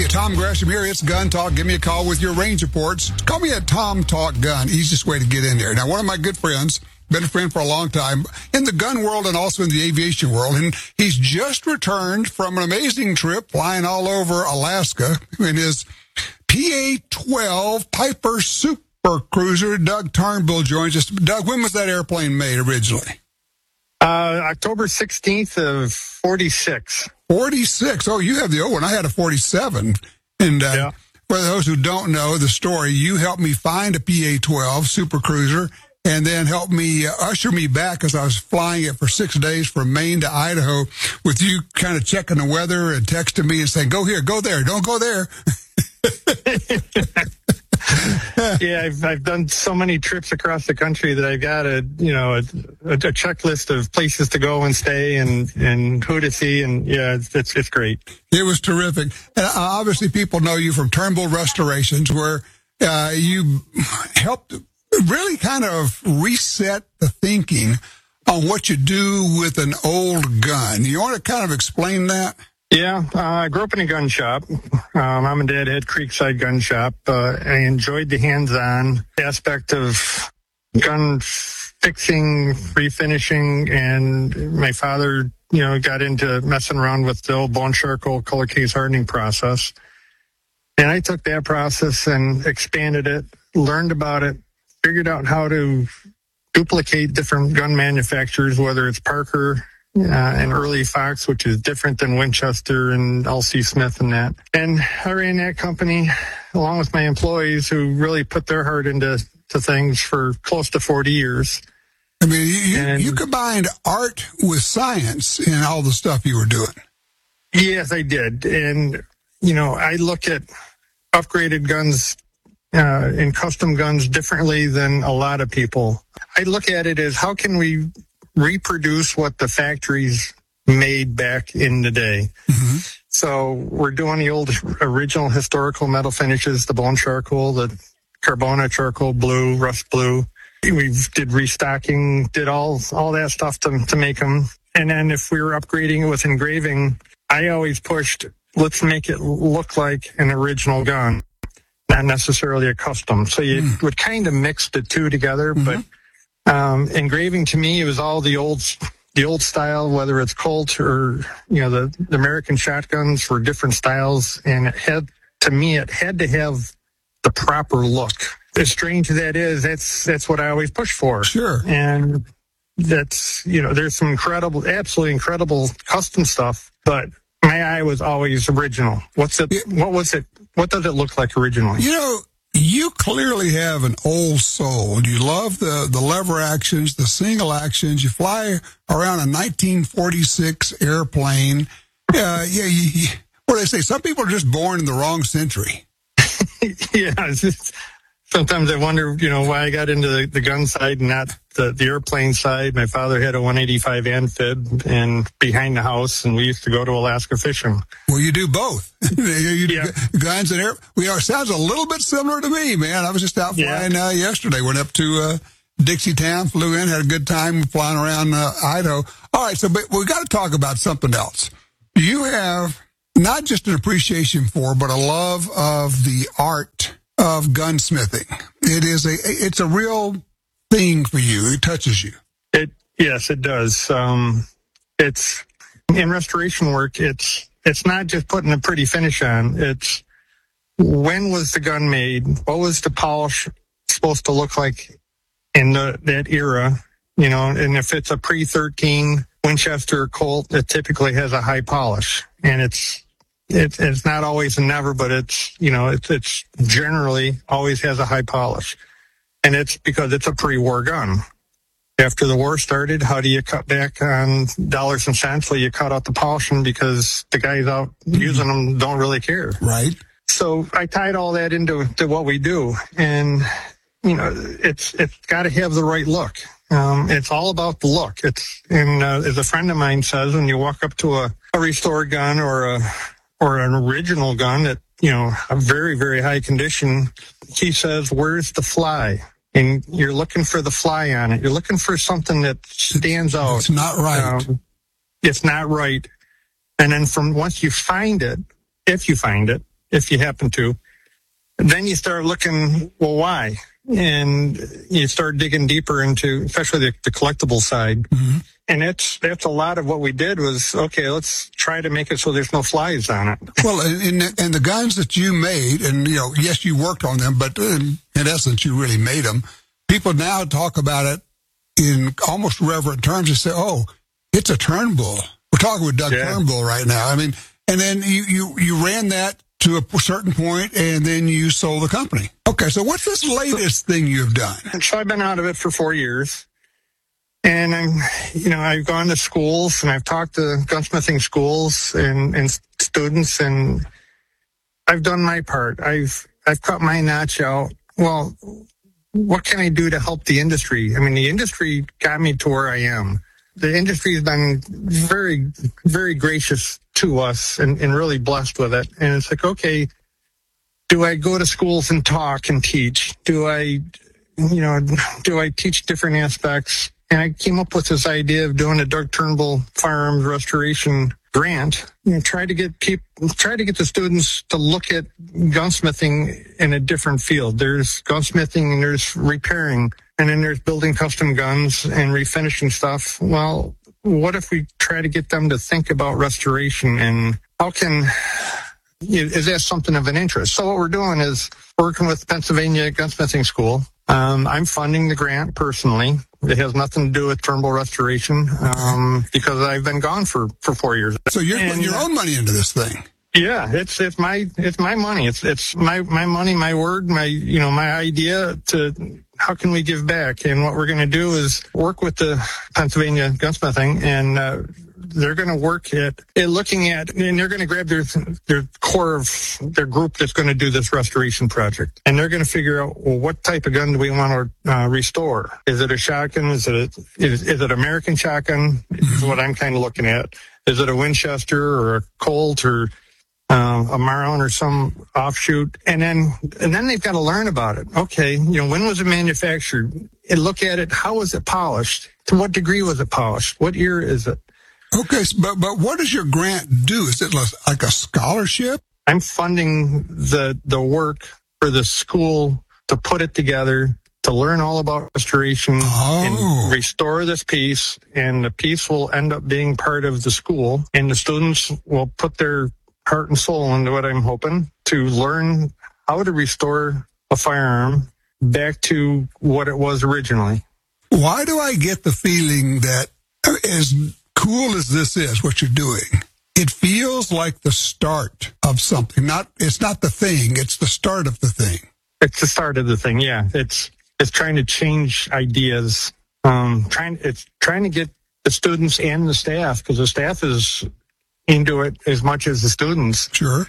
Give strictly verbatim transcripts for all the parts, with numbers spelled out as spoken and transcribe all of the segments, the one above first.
Tom Gresham here. It's Gun Talk. Give me a call with your range reports. Call me at Tom Talk Gun. Easiest way to get in there. Now, one of my good friends, been a friend for a long time, in the gun world and also in the aviation world, and he's just returned from an amazing trip flying all over Alaska in his P A twelve Piper Super Cruiser. Doug Turnbull joins us. Doug, when was that airplane made originally? Uh, October sixteenth of forty-six. forty-six. Oh, you have the old one. I had a forty-seven. And uh, yeah. For those who don't know the story, you helped me find a P A twelve Super Cruiser and then helped me uh, usher me back as I was flying it for six days from Maine to Idaho with you kind of checking the weather and texting me and saying, go here, go there, don't go there. Yeah, I've I've done so many trips across the country that I've got a you know a, a checklist of places to go and stay and, and who to see, and yeah, it's it's, it's great. It was terrific. And uh, obviously, people know you from Turnbull Restorations, where uh, you helped really kind of reset the thinking on what you do with an old gun. You want to kind of explain that? Yeah, uh, I grew up in a gun shop. Uh, Mom and Dad had Creekside Gun Shop. Uh, I enjoyed the hands-on aspect of gun fixing, refinishing, and my father, you know, got into messing around with the old bone charcoal color case hardening process. And I took that process and expanded it, learned about it, figured out how to duplicate different gun manufacturers, whether it's Parker, Uh, and early Fox, which is different than Winchester and L C Smith and that. And I ran that company along with my employees who really put their heart into to things for close to forty years. I mean, you, and, you combined art with science in all the stuff you were doing. Yes, I did. And, you know, I look at upgraded guns uh, and custom guns differently than a lot of people. I look at it as how can we reproduce what the factories made back in the day. Mm-hmm. So we're doing the old original historical metal finishes, the bone charcoal, the Carbona charcoal blue, rust blue. We did restocking, did all all that stuff to to make them. And then if we were upgrading it with engraving, I always pushed, let's make it look like an original gun, not necessarily a custom. So you mm. would kind of mix the two together, mm-hmm. but Um, engraving to me, it was all the old, the old style, whether it's Colt or, you know, the, the American shotguns were different styles. And it had, to me, it had to have the proper look. As strange as that is, that's, that's what I always push for. Sure. And that's, you know, there's some incredible, absolutely incredible custom stuff, but my eye was always original. What's it, what was it, what does it look like originally? You know, you clearly have an old soul. You love the, the lever actions, the single actions. You fly around a nineteen forty-six airplane. Uh, yeah, you, you, what do they say? Some people are just born in the wrong century. Yeah, it's just, sometimes I wonder, you know, why I got into the, the gun side and not the, the airplane side. My father had a one eighty-five Amphib and behind the house, and we used to go to Alaska fishing. Well, you do both. you do yeah. guns and air. We are sounds a little bit similar to me, man. I was just out flying yeah. uh, yesterday. Went up to uh, Dixie Town, flew in, had a good time flying around uh, Idaho. All right, so but we got to talk about something else. You have not just an appreciation for, but a love of the art of gunsmithing. It is a it's a real thing for you. It touches you. It yes, it does. Um, it's in restoration work. It's it's not just putting a pretty finish on. It's when was the gun made? What was the polish supposed to look like in the, that era? You know, and if it's a pre thirteen Winchester or Colt, it typically has a high polish, and it's. It, it's not always and never, but it's, you know, it's, it's generally always has a high polish. And it's because it's a pre-war gun. After the war started, how do you cut back on dollars and cents? Well, you cut out the polishing because the guys out using them don't really care. Right. So I tied all that into to what we do. And, you know, it's it's got to have the right look. Um, it's all about the look. It's, and uh, as a friend of mine says, when you walk up to a, a restored gun or a or an original gun that, you know, a very, very high condition, he says, where's the fly? And you're looking for the fly on it. You're looking for something that stands out. It's not right. Um, it's not right. And then from once you find it, if you find it, if you happen to. Then you start looking, well, why? And you start digging deeper into, especially the, the collectible side. Mm-hmm. And that's, that's a lot of what we did was, okay, let's try to make it so there's no flies on it. Well, and, and the guns that you made, and, you know, yes, you worked on them, but in, in essence, you really made them. People now talk about it in almost reverent terms. They say, oh, it's a Turnbull. We're talking with Doug yeah. Turnbull right now. I mean, and then you, you, you ran that to a certain point, and then you sold the company. Okay, so what's this latest thing you've done? So I've been out of it for four years. And I'm, you know, I've gone to schools and I've talked to gunsmithing schools and, and students, and I've done my part. I've, I've cut my notch out. Well, what can I do to help the industry? I mean, the industry got me to where I am. The industry has been very, very gracious to us and, and really blessed with it. And it's like, okay, do I go to schools and talk and teach? Do I, you know, do I teach different aspects? And I came up with this idea of doing a Doug Turnbull firearms restoration grant. You know, try to get people, try to get the students to look at gunsmithing in a different field. There's gunsmithing and there's repairing, and then there's building custom guns and refinishing stuff. Well, what if we try to get them to think about restoration, and how can, is that something of an interest? So what we're doing is working with Pennsylvania Gunsmithing School. Um, I'm funding the grant personally. It has nothing to do with Turnbull restoration, um, because I've been gone for, for four years. So you're and, putting your own money into this thing. Yeah, it's it's my it's my money. It's it's my, my money, my word, my you know my idea to how can we give back. And what we're going to do is work with the Pennsylvania Gunsmithing, and uh, they're going to work at, at looking at, and they're going to grab their their core of their group that's going to do this restoration project, and they're going to figure out, well, what type of gun do we want to uh, restore? Is it a shotgun? Is it a, is, is it American shotgun? Is what I'm kind of looking at. Is it a Winchester or a Colt or Uh, a Marlin or some offshoot, and then and then they've got to learn about it. Okay, you know, when was it manufactured? And look at it. How was it polished? To what degree was it polished? What year is it? Okay, but but what does your grant do? Is it like a scholarship? I'm funding the the work for the school to put it together, to learn all about restoration oh. and restore this piece, and the piece will end up being part of the school, and the students will put their heart and soul into it, I'm hoping, to learn how to restore a firearm back to what it was originally. Why do I get the feeling that as cool as this is, what you're doing, it feels like the start of something? Not, it's not the thing, it's the start of the thing. It's the start of the thing, yeah. It's it's trying to change ideas. Um, trying it's trying to get the students and the staff, because the staff is into it as much as the students. Sure.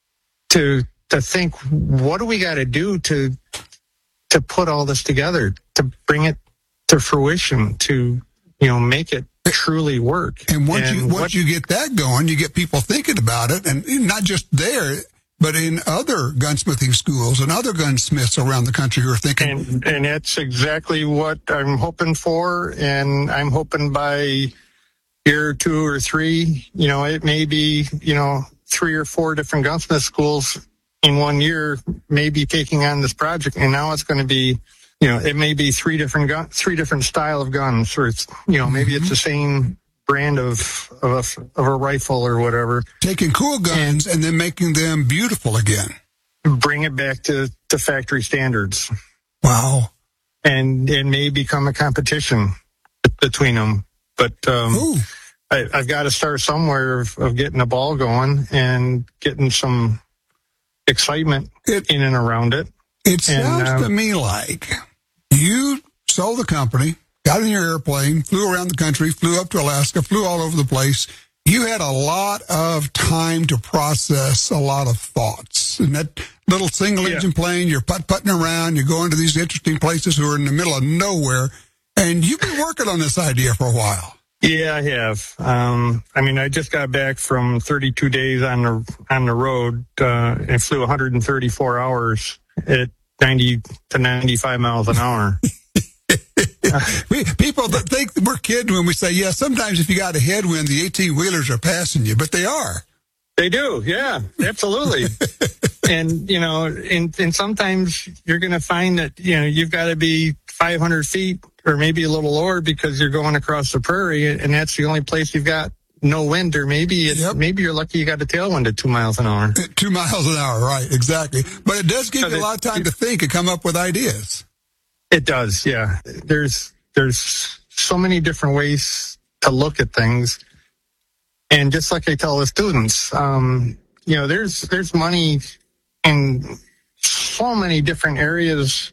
To to think, what do we got to do to to put all this together, to bring it to fruition, to you know make it truly work. And once and you once what, you get that going, you get people thinking about it, and not just there, but in other gunsmithing schools and other gunsmiths around the country who are thinking. And, and that's exactly what I'm hoping for, and I'm hoping by year two or three, you know, it may be, you know, three or four different gunsmith schools in one year may be taking on this project, and now it's going to be, you know, it may be three different gun, three different style of guns, or it's, you know, maybe mm-hmm. it's the same brand of of a, of a rifle or whatever. Taking cool guns and, and then making them beautiful again. Bring it back to, to factory standards. Wow. And it may become a competition between them. But um, I, I've got to start somewhere of, of getting the ball going and getting some excitement it, in and around it. It sounds and, uh, to me like you sold the company, got in your airplane, flew around the country, flew up to Alaska, flew all over the place. You had a lot of time to process a lot of thoughts. And that little single-engine yeah. plane, you're putt-putting around, you're going to these interesting places who are in the middle of nowhere. And you've been working on this idea for a while. Yeah, I have. Um, I mean, I just got back from thirty-two days on the on the road uh, and flew one hundred thirty-four hours at ninety to ninety-five miles an hour. People that think we're kidding when we say, yeah, sometimes if you got a headwind, the eighteen-wheelers are passing you, but they are. They do, yeah, absolutely. And, you know, and, and sometimes you're going to find that, you know, you've got to be five hundred feet or maybe a little lower because you're going across the prairie, and that's the only place you've got no wind, or maybe it's, yep. maybe you're lucky you got a tailwind at two miles an hour. Two miles an hour, right, exactly. But it does give but you a lot of time it, to think and come up with ideas. It does, yeah. There's there's so many different ways to look at things. And just like I tell the students, um, you know, there's there's money in so many different areas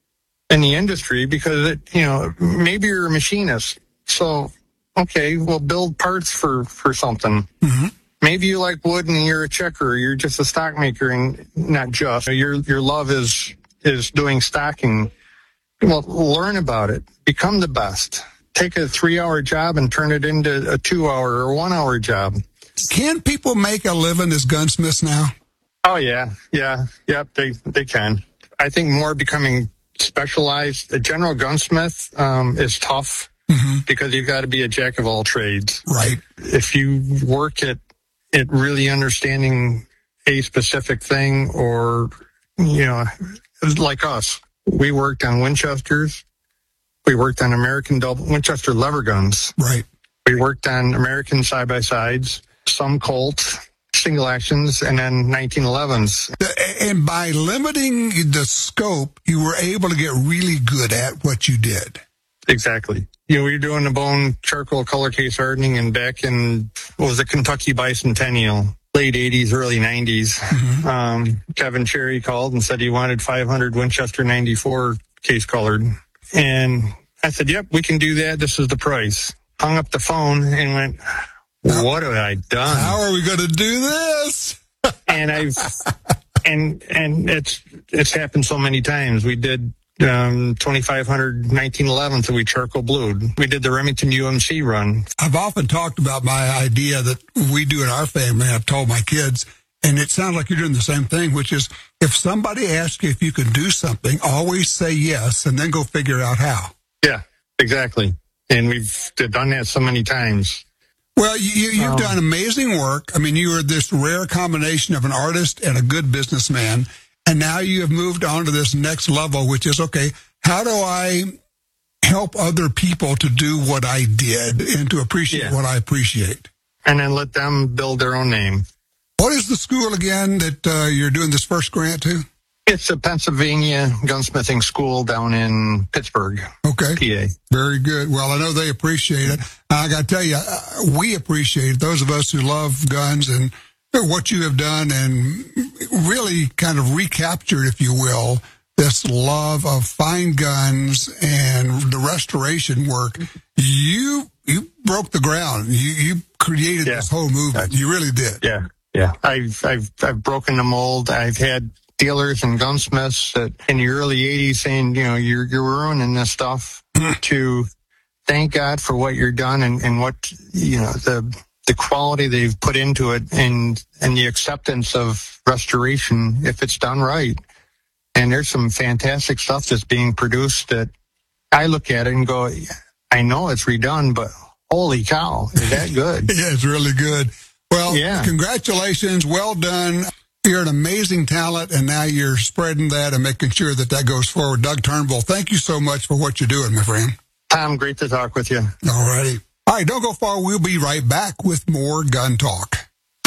in the industry because, it, you know, maybe you're a machinist. So, okay, well, build parts for, for something. Mm-hmm. Maybe you like wood and you're a checker. You're just a stock maker, and not just. Your your love is is doing stocking. Well, learn about it. Become the best. Take a three-hour job and turn it into a two-hour or one-hour job. Can people make a living as gunsmiths now? Oh, yeah. Yeah. Yep, they, they can. I think more becoming specialized. A general gunsmith um, is tough mm-hmm. because you've got to be a jack of all trades. Right. If you work at, at really understanding a specific thing, or, you know, like us, we worked on Winchesters. We worked on American double Winchester lever guns. Right. We worked on American side-by-sides, some Colt, single actions, and then nineteen elevens. And by limiting the scope, you were able to get really good at what you did. Exactly. You know, we were doing the bone charcoal color case hardening, and back in, what was it, Kentucky Bicentennial, late eighties, early nineties. Mm-hmm. Um, Kevin Cherry called and said he wanted five hundred Winchester ninety-four case colored. And I said, yep, we can do that. This is the price. Hung up the phone and went, what have I done? How are we going to do this? and I've, and, and it's, it's happened so many times. We did, um, twenty-five hundred nineteen elevens that we charcoal blued. We did the Remington U M C run. I've often talked about my idea that we do in our family. I've told my kids, and it sounds like you're doing the same thing, which is if somebody asks you if you can do something, always say yes and then go figure out how. Yeah, exactly. And we've done that so many times. Well, you, you've um, done amazing work. I mean, you are this rare combination of an artist and a good businessman. And now you have moved on to this next level, which is, okay, how do I help other people to do what I did and to appreciate yeah. what I appreciate? And then let them build their own name. What is the school again that uh, you're doing this first grant to? It's a Pennsylvania gunsmithing school down in Pittsburgh, okay. P A. Very good. Well, I know they appreciate it. I got to tell you, uh, we appreciate it, those of us who love guns and what you have done and really kind of recaptured, if you will, this love of fine guns and the restoration work. You you broke the ground. You you created yeah. this whole movement. You really did. Yeah, yeah. I've I've I've broken the mold. I've had dealers and gunsmiths that in the early eighties saying, you know, you're you're ruining this stuff. To thank God for what you're done and, and what, you know, the the quality they've put into it and and the acceptance of restoration if it's done right. And there's some fantastic stuff that's being produced that I look at it and go, I know it's redone, but holy cow, is that good? Yeah, it's really good. Well, yeah. Congratulations. Well done. You're an amazing talent, and now you're spreading that and making sure that that goes forward. Doug Turnbull, thank you so much for what you're doing, my friend. Tom, great to talk with you. All righty. All right, don't go far. We'll be right back with more Gun Talk.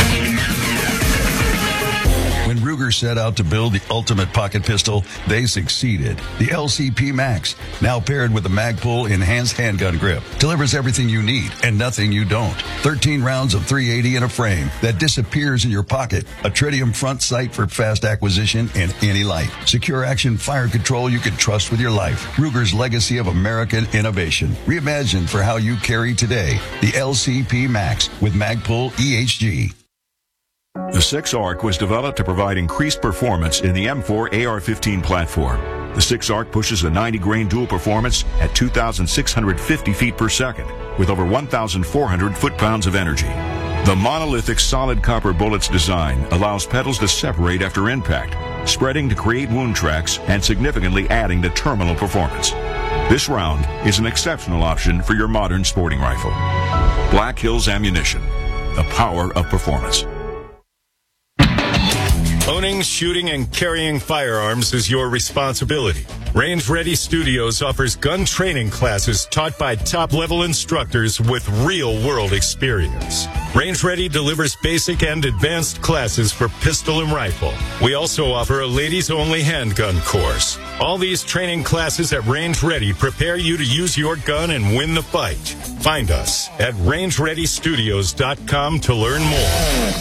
When Ruger set out to build the ultimate pocket pistol, they succeeded. The L C P Max, now paired with the Magpul enhanced handgun grip, delivers everything you need and nothing you don't. thirteen rounds of three eighty in a frame that disappears in your pocket. A tritium front sight for fast acquisition in any light. Secure action fire control you can trust with your life. Ruger's legacy of American innovation. Reimagined for how you carry today. The L C P Max with Magpul E H G. The six ARC was developed to provide increased performance in the M four A R fifteen platform. The six ARC pushes a ninety grain dual performance at two thousand six hundred fifty feet per second with over one thousand four hundred foot-pounds of energy. The monolithic solid copper bullet's design allows petals to separate after impact, spreading to create wound tracks and significantly adding to terminal performance. This round is an exceptional option for your modern sporting rifle. Black Hills Ammunition, the power of performance. Owning, shooting, and carrying firearms is your responsibility. Range Ready Studios offers gun training classes taught by top-level instructors with real-world experience. Range Ready delivers basic and advanced classes for pistol and rifle. We also offer a ladies-only handgun course. All these training classes at Range Ready prepare you to use your gun and win the fight. Find us at range ready studios dot com to learn more.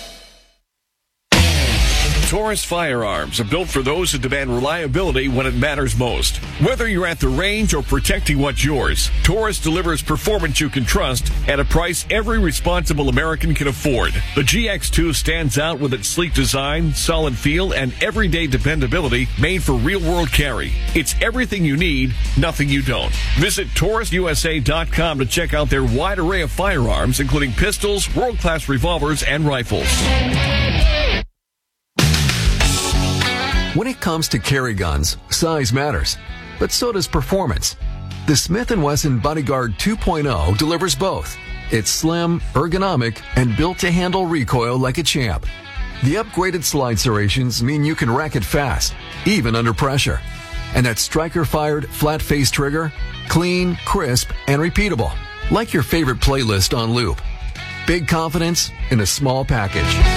Taurus firearms are built for those who demand reliability when it matters most. Whether you're at the range or protecting what's yours, Taurus delivers performance you can trust at a price every responsible American can afford. The G X two stands out with its sleek design, solid feel, and everyday dependability made for real-world carry. It's everything you need, nothing you don't. Visit Taurus U S A dot com to check out their wide array of firearms, including pistols, world-class revolvers, and rifles. When it comes to carry guns, size matters, but so does performance. The Smith and Wesson Bodyguard two point oh delivers both. It's slim, ergonomic, and built to handle recoil like a champ. The upgraded slide serrations mean you can rack it fast, even under pressure. And that striker-fired, flat-face trigger, clean, crisp, and repeatable, like your favorite playlist on loop. Big confidence in a small package.